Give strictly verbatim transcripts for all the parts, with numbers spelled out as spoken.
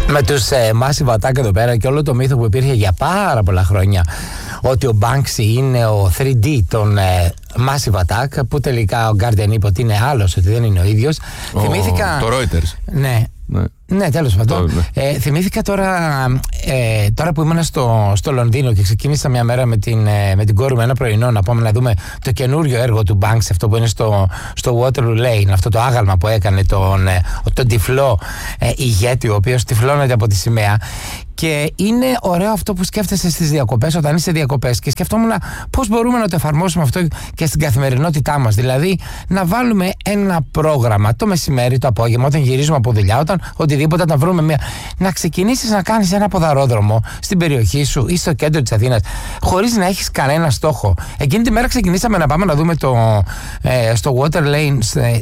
με τους ε, Massive Attack εδώ πέρα και όλο το μύθο που υπήρχε για πάρα πολλά χρόνια ότι ο Banksy είναι ο θρι ντι των ε, Massive Attack, που τελικά ο Guardian είπε ότι είναι άλλος, ότι δεν είναι ο ίδιος. Oh, Θυμήθηκα... Το Reuters. Ναι. Ναι. Ναι, τέλος πάντων. Ναι. Ε, θυμήθηκα τώρα, ε, τώρα που ήμουν στο, στο Λονδίνο και ξεκίνησα μια μέρα με την, ε, με την κόρη μου ένα πρωινό να πάμε να δούμε το καινούριο έργο του Banksy, αυτό που είναι στο, στο Waterloo Lane, αυτό το άγαλμα που έκανε τον, ε, τον τυφλό ε, ηγέτη, ο οποίος τυφλώνεται από τη σημαία. Και είναι ωραίο αυτό που σκέφτεσαι στις διακοπές, όταν είσαι διακοπές. Και σκεφτόμουν πώς μπορούμε να το εφαρμόσουμε αυτό και στην καθημερινότητά μας. Δηλαδή, να βάλουμε ένα πρόγραμμα το μεσημέρι, το απόγευμα, όταν γυρίζουμε από δουλειά, όταν οτιδήποτε, να βρούμε μια. Να ξεκινήσεις να κάνεις ένα ποδαρόδρομο στην περιοχή σου ή στο κέντρο της Αθήνας, χωρίς να έχεις κανένα στόχο. Εκείνη τη μέρα ξεκινήσαμε να πάμε να δούμε το, ε, στο Water Lane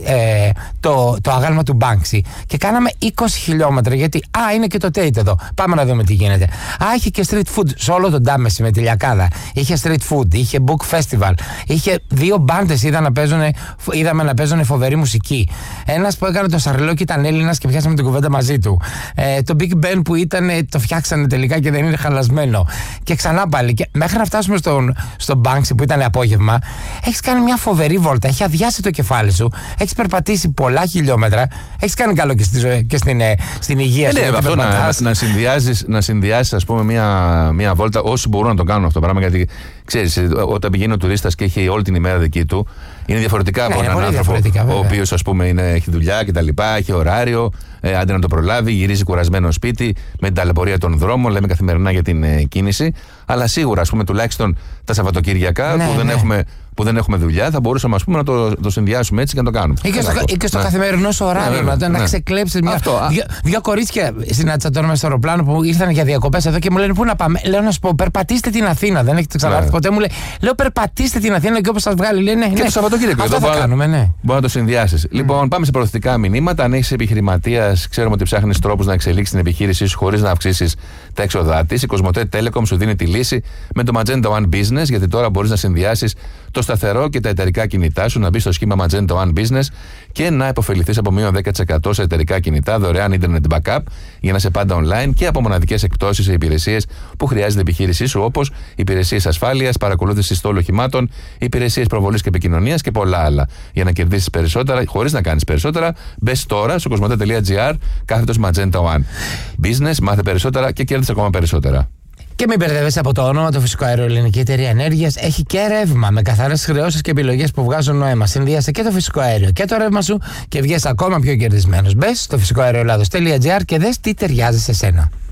ε, το, το άγαλμα του Banksy. Και κάναμε είκοσι χιλιόμετρα, γιατί α, είναι και το Tate εδώ. Πάμε να δούμε τι γίνεται. Α, είχε και street food σε όλο τον Τάμεση με τη Λιακάδα. Είχε street food, είχε book festival. Είχε δύο μπάντες, είδα να παίζουνε, είδαμε να παίζουν φοβερή μουσική. Ένας που έκανε το Σαρλόκι ήταν Έλληνας και πιάσαμε την κουβέντα μαζί του. Ε, το Big Ben που ήταν, το φτιάξανε τελικά και δεν είναι χαλασμένο. Και ξανά πάλι. Και μέχρι να φτάσουμε στον, στον Banksy που ήταν απόγευμα, έχεις κάνει μια φοβερή βόλτα. Έχει αδειάσει το κεφάλι σου. Έχεις περπατήσει πολλά χιλιόμετρα. Έχεις κάνει καλό και, στη, και στην, στην υγεία σου. Ναι, αυτό να, να συνδυάζεις. Να συνδυάσεις, ας πούμε, μια, μια βόλτα, όσοι μπορούν να το κάνουν αυτό το πράγμα, γιατί ξέρεις, όταν πηγαίνει ο τουρίστας και έχει όλη την ημέρα δική του, είναι διαφορετικά ναι, από έναν άνθρωπο ο οποίος, ας πούμε, είναι, έχει δουλειά και τα λοιπά, έχει ωράριο, ε, άντε να το προλάβει, γυρίζει κουρασμένο σπίτι, με την ταλαιπωρία των δρόμων, λέμε καθημερινά για την ε, κίνηση. Αλλά σίγουρα, ας πούμε, τουλάχιστον τα Σαββατοκύριακα ναι, που, δεν ναι. έχουμε, που δεν έχουμε δουλειά, θα μπορούσαμε, ας πούμε, να το, το συνδυάσουμε έτσι και να το κάνουμε. Ή και στο, ή και στο ναι. καθημερινό σου ωράριο, ναι, να, ναι. να ξεκλέψεις μια. Δύο, δύο κορίτσια συνάντησα τώρα μέσα στο αεροπλάνο που ήρθαν για διακοπές εδώ και μου λένε πού να πάμε. Λέω να σου πω, περπατήστε την Αθήνα. Δεν έχετε ξανάρθει ναι. ποτέ. Μου λέει, λέω περπατήστε την Αθήνα και όπως σας βγάλει. Λέει, ναι, και ναι. το Σαββατοκύριακο. Αυτό θα κάνουμε, ναι. Μπορεί να το συνδυάσεις. Mm. Λοιπόν, πάμε σε προωθητικά μηνύματα. Αν είσαι επιχειρηματίας, ξέρουμε ότι ψάχνεις τρόπους να εξελίξεις την επιχείρησή σου χωρίς να αυξήσεις τα έξοδά της. Η Κοσμοτέ Telecom σου δίνει τη λύση με το Magenta One Business, γιατί τώρα μπορείς να συνδυάσεις το σταθερό και τα εταιρικά κινητά σου, να μπεις στο σχήμα Magenta One Business και να υποφεληθείς από μείον δέκα τοις εκατό σε εταιρικά κινητά, δωρεάν internet backup για να είσαι πάντα online και από μοναδικές εκπτώσεις σε υπηρεσίες που χρειάζεται η επιχείρησή σου, όπως υπηρεσίες ασφάλειας, παρακολούθηση στόλου οχημάτων, υπηρεσίες προβολής και επικοινωνίας και πολλά άλλα. Για να κερδίσεις περισσότερα, χωρίς να κάνεις περισσότερα, μπες τώρα στο κοσμοτέ τελεία τζι άρ κάθετος Magenta One Business, μάθε περισσότερα και κέρδισε ακόμα περισσότερα. Και μην μπερδεύεσαι από το όνομα, το Φυσικό Αέριο Ελληνική Εταιρεία Ενέργειας έχει και ρεύμα με καθαρές χρεώσεις και επιλογές που βγάζουν νόημα. Συνδύασε και το φυσικό αέριο και το ρεύμα σου και βγες ακόμα πιο κερδισμένος. Μπες στο φυσικό αέριο ελλάδος τελεία τζι άρ και δες τι ταιριάζει σε σένα.